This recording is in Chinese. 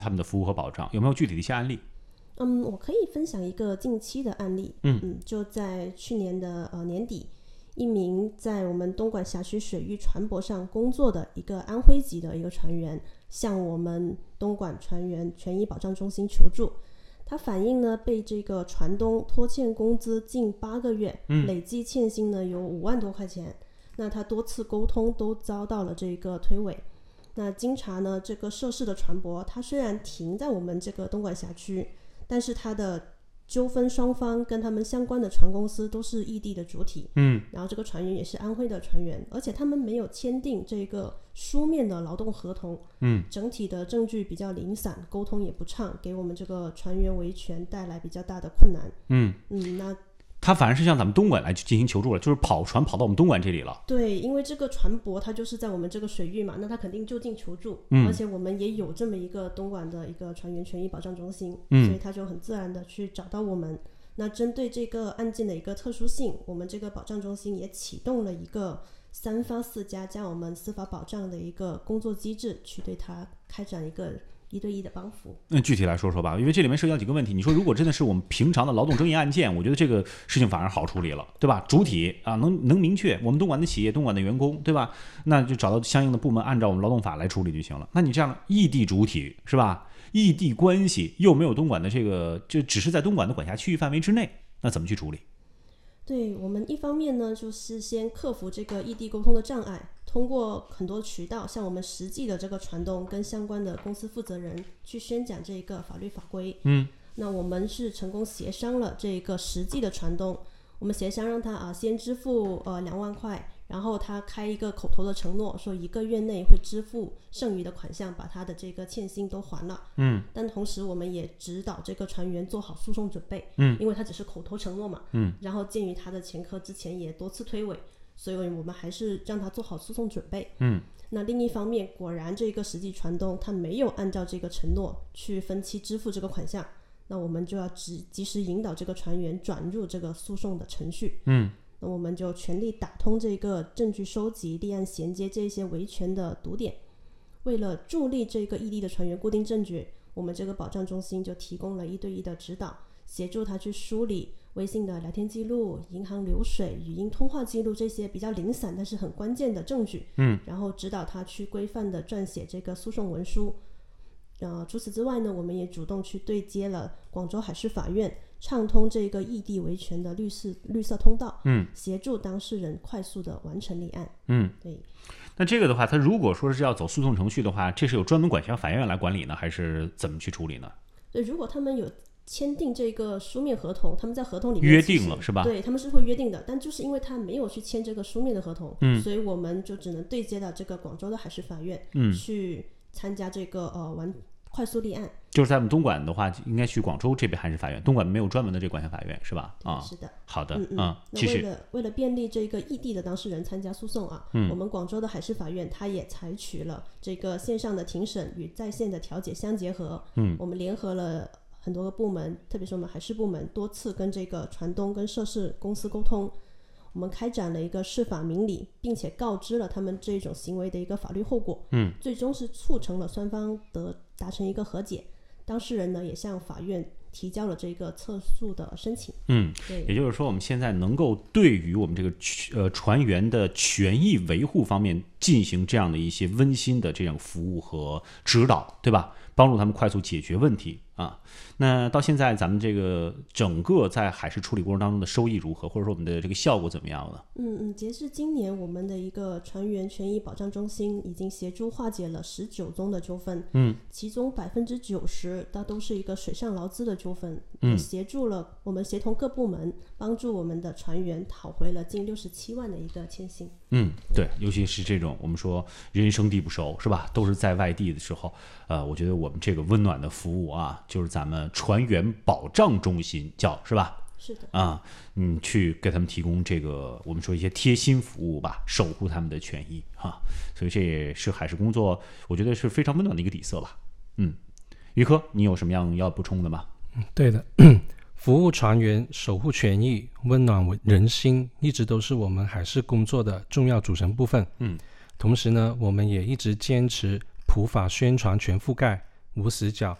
他们的服务和保障，有没有具体的一些案例？ 我可以分享一个近期的案例。就在去年的年底，一名在我们东莞辖区水域船舶上工作的一个安徽籍的一个船员，向我们东莞船员权益保障中心求助。他反映呢，被这个船东拖欠工资近8个月，累计欠薪呢有5万多块钱。那他多次沟通都遭到了这个推诿。那经查呢，这个涉事的船舶它虽然停在我们这个东莞辖区，但是它的纠纷双方跟他们相关的船公司都是异地的主体。然后这个船员也是安徽的船员，而且他们没有签订这个书面的劳动合同。整体的证据比较零散，沟通也不畅，给我们这个船员维权带来比较大的困难。那他反而是向咱们东莞来进行求助了，就是跑船跑到我们东莞这里了。 对，因为这个船舶它就是在我们这个水域嘛，那他肯定就近求助。而且我们也有这么一个东莞的一个船员权益保障中心。所以他就很自然的去找到我们。那针对这个案件的一个特殊性，我们这个保障中心也启动了一个3发4加加我们司法保障的一个工作机制，去对他开展一个1对1的帮扶。 具体来说说吧，因为这里面涉及到几个问题。你说如果真的是我们平常的劳动争议案件，我觉得这个事情反而好处理了，对吧？主体啊能明确我们东莞的企业、东莞的员工，对吧？那就找到相应的部门，按照我们劳动法来处理就行了。那你这样异地主体是吧？异地关系又没有东莞的这个，就只是在东莞的管辖区域范围之内，那怎么去处理？ 对，我们一方面呢，就是先克服这个异地沟通的障碍，通过很多渠道向我们实际的这个船东跟相关的公司负责人去宣讲这个法律法规。那我们是成功协商了这个实际的船东，我们协商让他先支付2万块，然后他开一个口头的承诺，说1个月内会支付剩余的款项，把他的这个欠薪都还了。但同时我们也指导这个船员做好诉讼准备。因为他只是口头承诺嘛。然后鉴于他的前科之前也多次推诿，所以我们还是让他做好诉讼准备。那另一方面，果然这个实际船东他没有按照这个承诺去分期支付这个款项，那我们就要及时引导这个船员转入这个诉讼的程序。那我们就全力打通这个证据收集、立案衔接这些维权的堵点。为了助力这个异地的船员固定证据，我们这个保障中心就提供了1对1的指导，协助他去梳理微信的聊天记录、银行流水、语音通话记录这些比较零散但是很关键的证据。然后指导他去规范的撰写这个诉讼文书。除此之外呢，我们也主动去对接了广州海事法院，畅通这个异地维权的绿色通道。协助当事人快速的完成立案。对。 那这个的话，他如果说是要走诉讼程序的话，这是有专门管辖法院来管理呢，还是怎么去处理呢？ 对，如果他们有签订这个书面合同，他们在合同里面约定了是吧？ 对，他们是会约定的，但就是因为他没有去签这个书面的合同，所以我们就只能对接到这个广州的海事法院，去参加这个快速立案。 就是在我们东莞的话，应该去广州这边海事法院，东莞没有专门的这个管辖法院是吧？ 是的。 好的。 那为了便利这个异地的当事人参加诉讼我们广州的海事法院它也采取了这个线上的庭审与在线的调解相结合。我们联合了很多个部门，特别是我们海事部门多次跟这个船东跟涉事公司沟通，我们开展了一个释法明理，并且告知了他们这种行为的一个法律后果。最终是促成了双方达成一个和解。当事人呢也向法院提交了这个撤诉的申请。 也就是说我们现在能够对于我们这个船员的权益维护方面进行这样的一些温馨的这样服务和指导，对吧？帮助他们快速解决问题啊。那到现在咱们这个整个在海事处理过程当中的收益如何，或者说我们的这个效果怎么样呢？ 截至今年，我们的一个船员权益保障中心已经协助化解了19宗的纠纷。其中90%它都是一个水上劳资的纠纷。协助了我们协同各部门，帮助我们的船员讨回了近67万的一个欠薪。 对，尤其是这种我们说人生地不熟是吧，都是在外地的时候，我觉得我们这个温暖的服务就是咱们船员保障中心叫是吧？ 是的。 去给他们提供这个我们说一些贴心服务吧，守护他们的权益所以这也是海事工作我觉得是非常温暖的一个底色吧。于科，你有什么样要补充的吗？ 对的，服务船员，守护权益，温暖人心，一直都是我们海事工作的重要组成部分。同时呢，我们也一直坚持普法宣传全覆盖， 无死角。